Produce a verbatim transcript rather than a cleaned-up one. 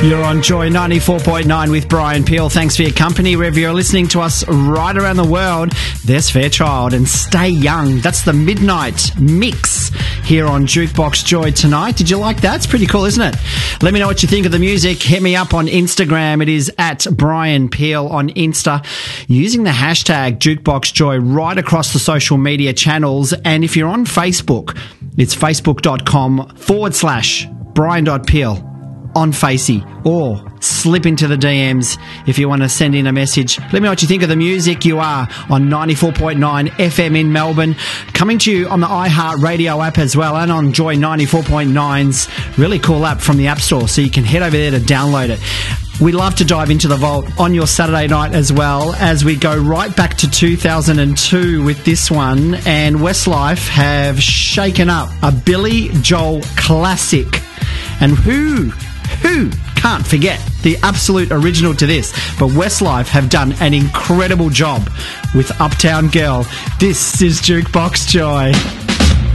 You're on Joy ninety-four point nine with Brian Peel. Thanks for your company. Wherever you're listening to us right around the world, there's Fairchild and Stay Young. That's the midnight mix here on Jukebox Joy tonight. Did you like that? It's pretty cool, isn't it? Let me know what you think of the music. Hit me up on Instagram. It is at Brian Peel on Insta, using the hashtag Jukebox Joy right across the social media channels. And if you're on Facebook, it's facebook.com forward slash Brian.Peel on Facey, or slip into the D Ms if you want to send in a message. Let me know what you think of the music. You are on ninety-four point nine F M in Melbourne, coming to you on the iHeart Radio app as well, and on Joy ninety-four point nine's really cool app from the App Store, so you can head over there to download it. We love to dive into the vault on your Saturday night as well, as we go right back to two thousand two with this one, and Westlife have shaken up a Billy Joel classic. And who Who can't forget the absolute original to this? But Westlife have done an incredible job with Uptown Girl. This is Jukebox Joy.